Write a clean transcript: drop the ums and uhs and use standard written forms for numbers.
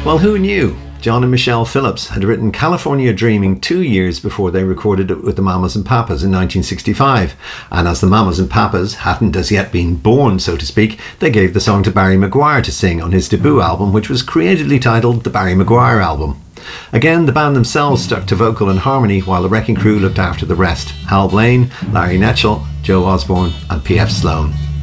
Well, who knew? John and Michelle Phillips had written California Dreaming 2 years before they recorded it with the Mamas and Papas in 1965. And as the Mamas and Papas hadn't as yet been born, so to speak, they gave the song to Barry McGuire to sing on his debut album, which was creatively titled The Barry McGuire Album. Again, the band themselves stuck to vocal and harmony while the Wrecking Crew looked after the rest. Hal Blaine, Larry Netchell, Joe Osborne and P.F. Sloan.